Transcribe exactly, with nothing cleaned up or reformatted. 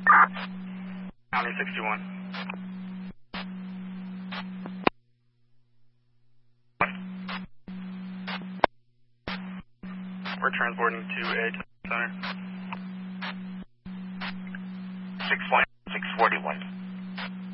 County sixty-one. We're transporting to a center. six one, six forty-one.